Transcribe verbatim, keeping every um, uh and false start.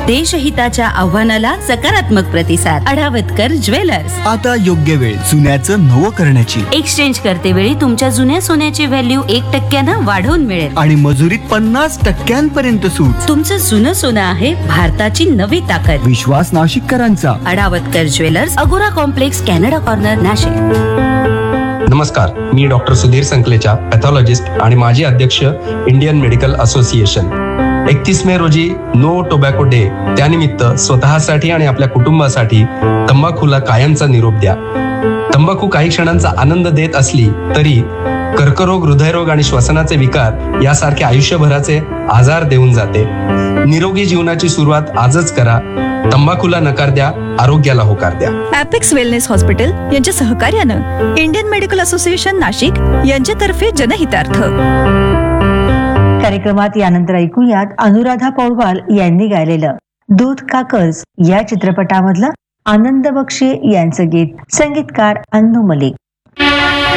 देशहिताच्या आव्हानाला सकारात्मक प्रतिसाद. अढावतकर ज्वेलर्स. आता योग्य वेळ जुन्याचं नवं करण्याची. एक्सचेंज करते वेळी तुमच्या जुन्या सोन्याची व्हॅल्यू एक टक्क्यानं वाढवून मिळेल आणि मजुरीत पन्नास टक्क्यांपर्यंत सूट. तुमचं जुनं सोनं आहे भारताची नवी ताकद. विश्वास नाशिककरांचा. अढावतकर ज्वेलर्स, अगोरा कॉम्प्लेक्स, कॅनडा कॉर्नर, नाशिक. नमस्कार, मी डॉक्टर सुधीर संकलेचा, पॅथॉलॉजिस्ट आणि माजी अध्यक्ष इंडियन मेडिकल असोसिएशन. एकतीस मे रोजी नो टोबॅको डे, त्यानिमित्त स्वतःसाठी आणि आपल्या कुटुंबासाठी तंबाखूला कायमचा निरोप द्या. तंबाखू काही क्षणांचा आनंद देत असली तरी कर्करोग, हृदयरोग आणि श्वसनाचे विकार यासारखे आयुष्यभराचे आजार देऊन जाते. निरोगी जीवनाची सुरुवात आजच करा. तंबाखूला नकार द्या, आरोग्याला होकार द्या. ॲपेक्स वेलनेस हॉस्पिटल यांच्या सहकार्यानं इंडियन मेडिकल असोसिएशन नाशिक यांच्यातर्फे जनहितार्थ. कार्यक्रमात यानंतर ऐकूयात अनुराधा पौडवाल यांनी गायलेलं दूध का कर्ज या चित्रपटामधलं आनंद बक्षी यांचं गीत. संगीतकार अन्नू मलिक.